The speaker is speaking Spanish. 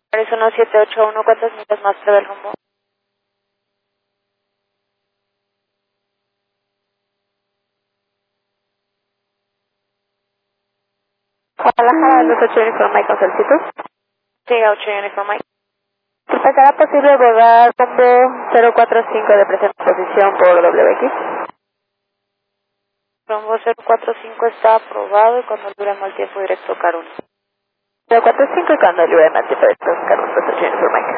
Es 1781, ¿cuántas millas más prevé el rumbo? Guadalajara, los 8 Uniform Mike con solicitud. Sí, 8 Uniform Mike. ¿Será posible abordar rumbo 045 de presente posición por WX? Rumbo 045 está aprobado y cuando dure mal tiempo directo Caruna. 045 y cuando libre más tiempo de Carlos, los 8 Uniform Mike.